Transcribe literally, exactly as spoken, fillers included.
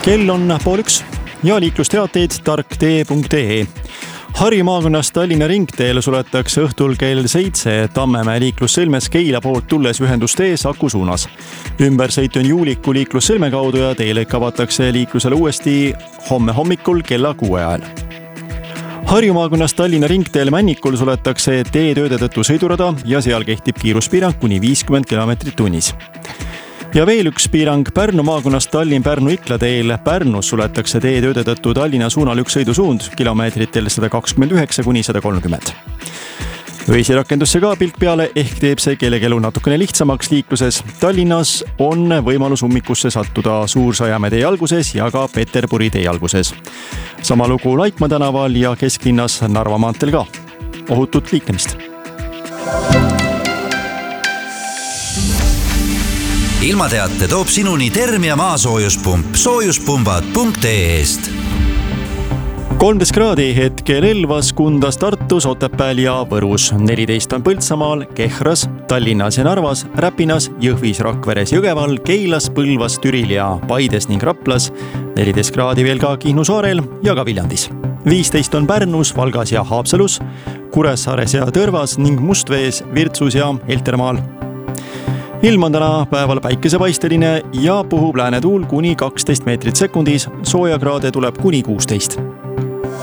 Kell on pool üks ja liiklusteateid tarktee punkt ee. Harju maakonnas Tallinna ringteel suletakse õhtul kell seitse Tammemäe liiklussõlmes Keila poolt tulles ühendustee Saku suunas. Ümbersõit on Juuliku liiklussõlme kaudu ja teelõik avatakse liiklusele uuesti homme hommikul kella kuue ajal. Harju maakonnas Tallinna ringteel Männikul suletakse teetööde tõttu sõidurada ja seal kehtib kiiruspiirang kuni viiskümmend kilomeetrit tunnis. Ja veel üks piirang Pärnu maakonnas Tallinn-Pärnu-Ikla teel Pärnus suletakse teetööde tõttu Tallinna suunal üks sõidusuund kilomeetritel sada kakskümmend üheksa kuni sada kolmkümmend. Öisi rakendusse ka pilk peale ehk teeb see kellegi elu natukene lihtsamaks liikluses. Tallinnas on võimalus ummikusse sattuda Suur-Sõjamäe tee alguses ja ka Peterburi tee alguses. Sama lugu Laikmaa tänaval ja kesklinnas Narva maanteel ka. Ohutut liiklemist! Ilmateate toob sinuni Termia maasoojuspump soojuspumbad punkt ee-st. kolmteist kraadi hetkel Elvas, Kundas, Tartus, Otepääl ja Võrus. neliteist on Põltsamaal, Kehras, Tallinnas ja Narvas, Räpinas, Jõhvis, Rakveres, Jõgeval, Keilas, Põlvas, Türil ja Paides ning Raplas. neliteist kraadi veel ka Kihnu saarel ja ka Viljandis. viisteist on Pärnus, Valgas ja Haapsalus, Kuressaares ja Tõrvas ning Mustvees, Virtsus ja Heltermaal. Ilm on täna päeval päikesepaisteline ja puhub läänetuul kuni kaksteist meetrit sekundis, soojakraade tuleb kuni kuusteist.